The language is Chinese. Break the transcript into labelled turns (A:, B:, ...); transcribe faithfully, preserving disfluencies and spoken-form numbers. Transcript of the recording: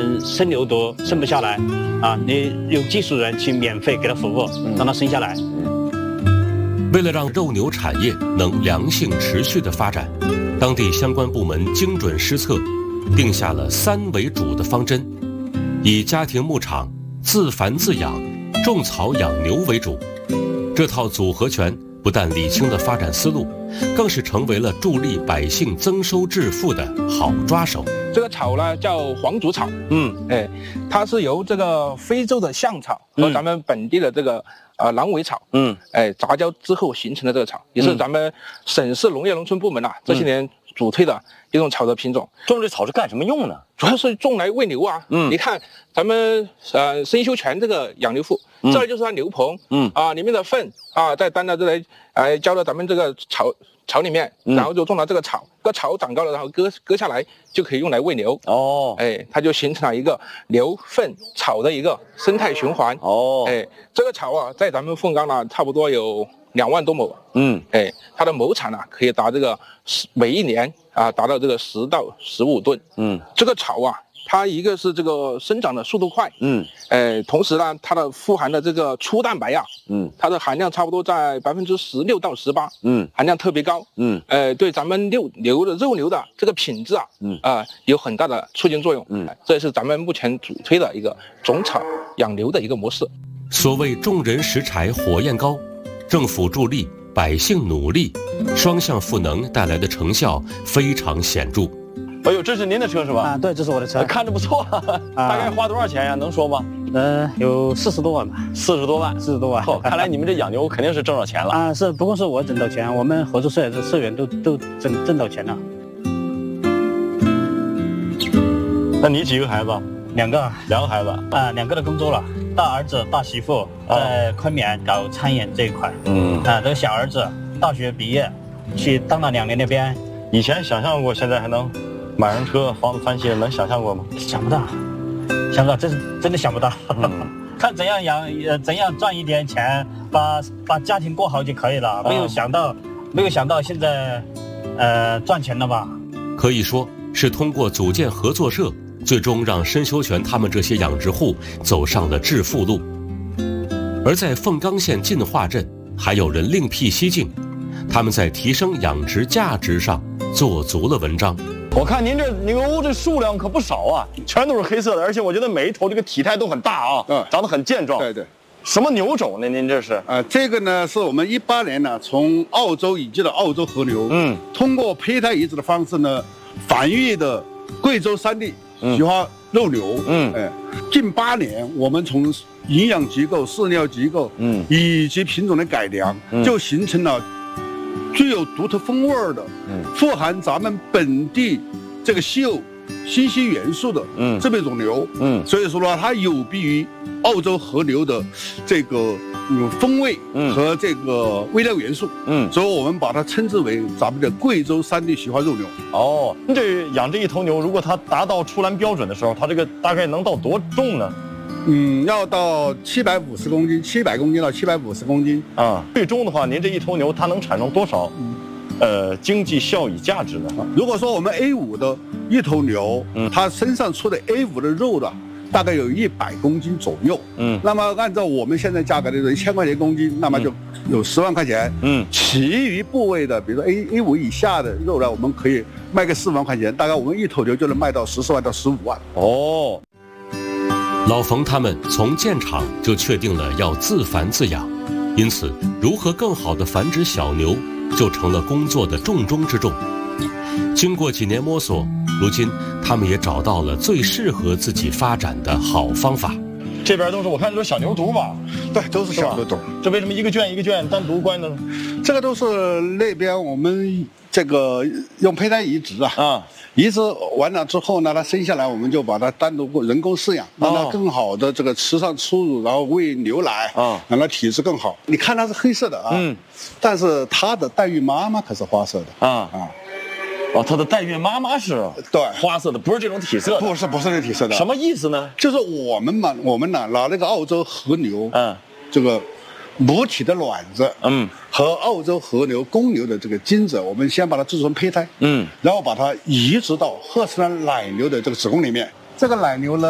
A: 们生牛多生不下来啊，你用技术人去免费给它服务，让它生下来。
B: 为了让肉牛产业能良性持续的发展，当地相关部门精准施策，定下了三为主的方针，以家庭牧场、自繁自养、种草养牛为主。这套组合拳不但理清了发展思路，更是成为了助力百姓增收致富的好抓手。
C: 这个草呢叫黄竹草，
D: 嗯，
C: 哎，它是由这个非洲的象草和咱们本地的这个呃狼尾草，
D: 嗯，
C: 哎杂交之后形成的这个草，也是咱们省市农业农村部门呐、啊、这些年主推的一种草的品种。
D: 种这草是干什么用呢？
C: 主要是种来喂牛啊。嗯，你看咱们呃生修泉这个养牛户，这儿就是它牛棚，嗯啊里面的粪啊再搬到这来，哎浇到咱们这个草草里面，然后就种到这个草，这个草长高了，然后割割下来就可以用来喂牛。哦，哎，它就形成了一个牛粪草的一个生态循环。哦，哎，这个草啊，在咱们凤冈呢，差不多有两万多亩。嗯，哎，它的亩产呢，可以达这个十每一年啊，达到这个十到十五吨。嗯，这个草啊。它一个是这个生长的速度快，嗯，呃，同时呢，它的富含的这个粗蛋白啊，嗯，它的含量差不多在百分之十六到十八，嗯，含量特别高，嗯，呃，对咱们牛牛的肉牛的这个品质啊，嗯啊、呃，有很大的促进作用，嗯，这是咱们目前主推的一个种草养牛的一个模式。
B: 所谓众人拾柴火焰高，政府助力，百姓努力，双向赋能带来的成效非常显著。
D: 哎呦，这是您的车是吧？
A: 啊，对，这是我的车，
D: 看着不错。啊、大概花多少钱呀？能说吗？
A: 呃，有四十多万吧。
D: 四十多万，
A: 四十多万。
D: 哦，看来你们这养牛肯定是挣着钱了
A: 啊！是，不光是我挣到钱，我们合作社的社员都都挣挣到钱了。
D: 那你几个孩子？
A: 两个，
D: 两个孩子
A: 啊，两个都工作了。大儿子、大媳妇在昆明搞餐饮这一块。嗯。啊，这个小儿子大学毕业，去当了两年那边。
D: 以前想象过，现在还能买上车，房子翻新，能想象过吗？
A: 想不到，想不到，真是真的想不到。嗯、看怎样养，呃，怎样赚一点钱，把把家庭过好就可以了。没有想到，没有想到现在，呃，赚钱了吧？
B: 可以说是通过组建合作社，最终让申修权他们这些养殖户走上了致富路。而在凤冈县进化镇，还有人另辟蹊径，他们在提升养殖价值上做足了文章。
D: 我看您这牛这数量可不少啊，全都是黑色的，而且我觉得每一头这个体态都很大啊，嗯，长得很健壮。
E: 对对，
D: 什么牛种呢？您这是？
E: 呃，这个呢是我们一八年呢从澳洲引进的澳洲和牛，嗯，通过胚胎移植的方式呢繁育的贵州山地菊花肉牛，嗯，哎，近八年我们从营养机构、饲料机构，嗯，以及品种的改良，嗯、就形成了具有独特风味的，嗯，富含咱们本地这个稀有信息元素的，嗯，这么一种牛，嗯，所以说呢，它有别于澳洲和牛的这个嗯风味和这个微量元素，嗯，所以我们把它称之为咱们的贵州山地菊花肉牛。
D: 哦，这养这一头牛，如果它达到出栏标准的时候，它这个大概能到多重呢？
E: 嗯，要到七百五十公斤，七百公斤到七百五十公斤
D: 啊。最终的话，您这一头牛它能产生多少，呃，经济效益价值呢？
E: 如果说我们 A 五的一头牛，嗯，它身上出的 A 五的肉的，大概有一百公斤左右，嗯，那么按照我们现在价格的一千块钱公斤，那么就有十万块钱，嗯，其余部位的，比如说 A A 五以下的肉呢，我们可以卖个四万块钱，大概我们一头牛就能卖到十四万到十五万。
D: 哦。
B: 老冯他们从建厂就确定了要自繁自养，因此如何更好地繁殖小牛就成了工作的重中之重。经过几年摸索，如今他们也找到了最适合自己发展的好方法。
D: 这边都是我看都是小牛犊吧？
E: 对，都是小牛犊。
D: 这为什么一个圈一个圈单独关呢？
E: 这个都是那边我们这个用胚胎移植啊，啊，移植完了之后呢，它生下来我们就把它单独人工饲养，让它更好的这个吃上初乳，然后喂牛奶啊，让它体质更好。你看它是黑色的啊，嗯，但是它的代孕妈妈可是花色的啊啊。
D: 哦，它的代孕妈妈是
E: 对
D: 花色的，不是这种体色的，
E: 不是不是那体色的。
D: 什么意思呢？
E: 就是我们嘛，我们呢拿那个澳洲和牛，嗯，这个母体的卵子，嗯，和澳洲和牛公牛的这个精子，我们先把它制成胚胎，嗯，然后把它移植到荷斯兰奶牛的这个子宫里面。这个奶牛呢，